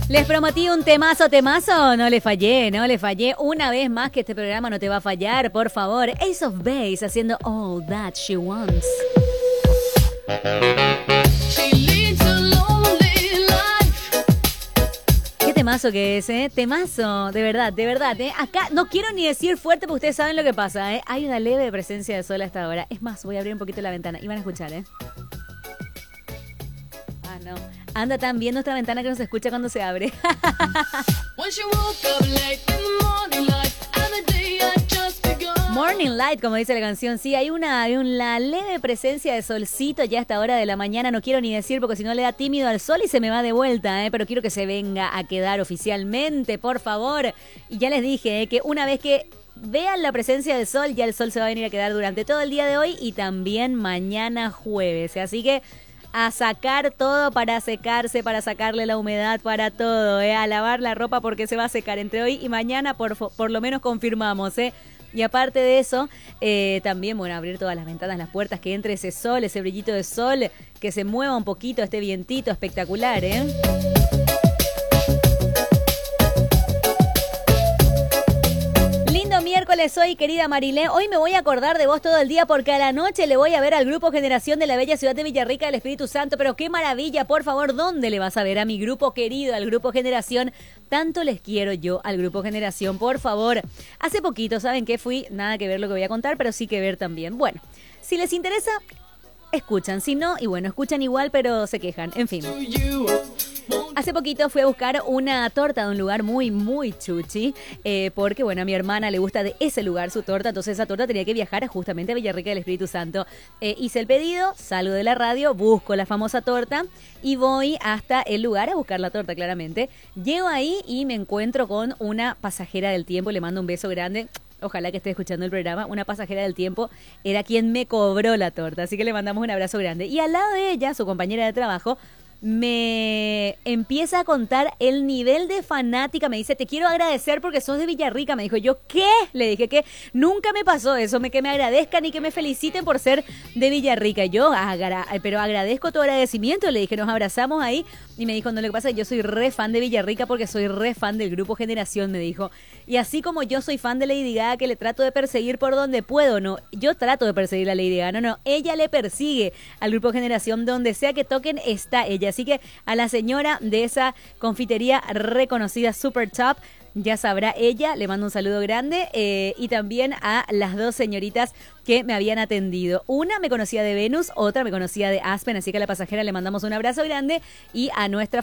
Les prometí un temazo, no le fallé. Una vez más que este programa no te va a fallar, por favor. Ace of Base haciendo All That She Wants. Qué temazo que es, temazo, de verdad, Acá no quiero ni decir fuerte porque ustedes saben lo que pasa, Hay una leve presencia de sol hasta ahora. Es más, voy a abrir un poquito la ventana y van a escuchar, Ah, no. Anda tan bien nuestra ventana que no se escucha cuando se abre. Morning Light, como dice la canción, sí, hay una leve presencia de solcito ya a esta hora de la mañana, no quiero ni decir porque si no le da tímido al sol y se me va de vuelta, pero quiero que se venga a quedar oficialmente, por favor. Y ya les dije que una vez que vean la presencia del sol, ya el sol se va a venir a quedar durante todo el día de hoy y también mañana jueves, así que a sacar todo para secarse, para sacarle la humedad, para todo, a lavar la ropa porque se va a secar entre hoy y mañana, por lo menos confirmamos, Y aparte de eso, también, bueno, abrir todas las ventanas, las puertas, que entre ese sol, ese brillito de sol, que se mueva un poquito este vientito espectacular, Lindo miércoles hoy, querida Marilé. Hoy me voy a acordar de vos todo el día porque a la noche le voy a ver al Grupo Generación de la bella ciudad de Villarrica del Espíritu Santo. Pero qué maravilla, por favor, ¿dónde le vas a ver a mi grupo querido, al Grupo Generación? Tanto les quiero yo al Grupo Generación, por favor. Hace poquito, ¿saben qué? Fui, nada que ver lo que voy a contar, pero sí que ver también. Bueno, si les interesa, escuchan. Si no, y bueno, escuchan igual, pero se quejan. En fin. Hace poquito fui a buscar una torta de un lugar muy, muy chuchi, porque, bueno, a mi hermana le gusta de ese lugar su torta, entonces esa torta tenía que viajar justamente a Villarrica del Espíritu Santo. Hice el pedido, salgo de la radio, busco la famosa torta y voy hasta el lugar a buscar la torta, claramente. Llego ahí y me encuentro con una pasajera del tiempo, le mando un beso grande. Ojalá que esté escuchando el programa. Una pasajera del tiempo era quien me cobró la torta, así que le mandamos un abrazo grande. Y al lado de ella, su compañera de trabajo, me empieza a contar el nivel de fanática. Me dice, te quiero agradecer porque sos de Villarrica. Me dijo, ¿yo qué? Le dije que nunca me pasó eso, que me agradezcan y que me feliciten por ser de Villarrica. Yo, pero agradezco tu agradecimiento. Le dije, nos abrazamos ahí y me dijo, no, lo que pasa es que yo soy re fan de Villarrica porque soy re fan del Grupo Generación, me dijo. Y así como yo soy fan de Lady Gaga, que le trato de perseguir por donde puedo, no, yo trato de perseguir a Lady Gaga, no, ella le persigue al Grupo Generación, donde sea que toquen está ella. Así que a la señora de esa confitería reconocida Super Top, ya sabrá ella, le mando un saludo grande, y también a las dos señoritas que me habían atendido. Una me conocía de Venus, otra me conocía de Aspen, así que a la pasajera le mandamos un abrazo grande y a nuestra